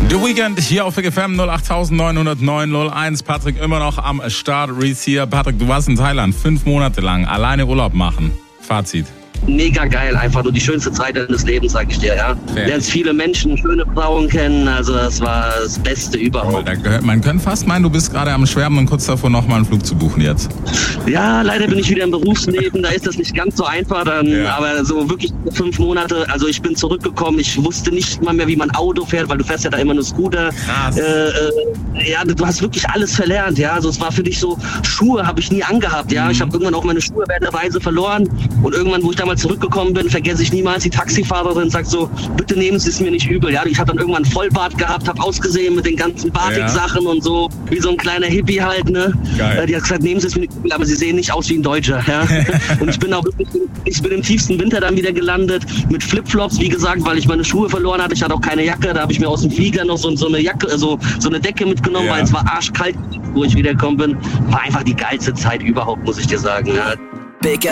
The Weekend hier auf FGFM 0890901. Patrick immer noch am Start. Reese hier. Patrick, du warst in Thailand 5 Monate lang alleine Urlaub machen. Fazit. Mega geil, einfach nur die schönste Zeit deines Lebens, sag ich dir, ja. Lernst viele Menschen, schöne Frauen kennen, also das war das Beste überhaupt. Man könnte fast meinen, du bist gerade am Schwärmen und kurz davor nochmal einen Flug zu buchen jetzt. Ja, leider bin ich wieder im Berufsleben, da ist das nicht ganz so einfach dann, aber so wirklich 5 Monate, also ich bin zurückgekommen, ich wusste nicht mal mehr, wie man Auto fährt, weil du fährst ja da immer nur Scooter. Krass. Ja, du hast wirklich alles verlernt, ja, also es war für dich so, Schuhe habe ich nie angehabt, ja, ich habe irgendwann auch meine Schuhe während der Reise verloren und irgendwann, wo ich damals zurückgekommen bin, vergesse ich niemals die Taxifahrerin, sagt so, bitte nehmen Sie es mir nicht übel, ja, ich habe dann irgendwann Vollbart gehabt, habe ausgesehen mit den ganzen Batik-Sachen und so, wie so ein kleiner Hippie halt, ne. Geil. Die hat gesagt, nehmen Sie es mir nicht übel, aber Sie sehen nicht aus wie ein Deutscher, ja. Und ich bin auch wirklich, ich bin im tiefsten Winter dann wieder gelandet, mit Flipflops, wie gesagt, weil ich meine Schuhe verloren hatte, ich hatte auch keine Jacke, da habe ich mir aus dem Flieger noch so eine Jacke, so eine Decke mitgenommen, weil es war arschkalt, wo ich wiedergekommen bin, war einfach die geilste Zeit überhaupt, muss ich dir sagen, ja.